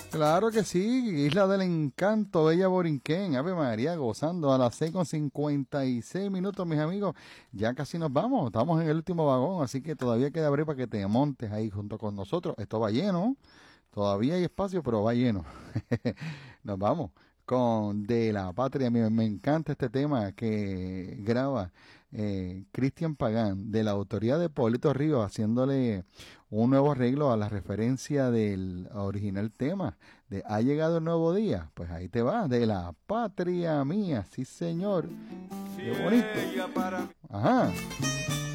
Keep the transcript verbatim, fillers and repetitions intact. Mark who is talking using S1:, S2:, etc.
S1: Claro que sí, Isla del Encanto, Bella Borinquén, Ave María, gozando a las seis con cincuenta y seis minutos, mis amigos. Ya casi nos vamos, estamos en el último vagón, así que todavía queda breve para que te montes ahí junto con nosotros. Esto va lleno, todavía hay espacio, pero va lleno. Nos vamos con De la Patria. Me, me encanta este tema que graba eh, Cristian Pagán, de la autoría de Pablito Ríos, haciéndole un nuevo arreglo a la referencia del original tema de Ha llegado el nuevo día. Pues ahí te va, De la Patria Mía, sí señor. Qué bonito. Ajá.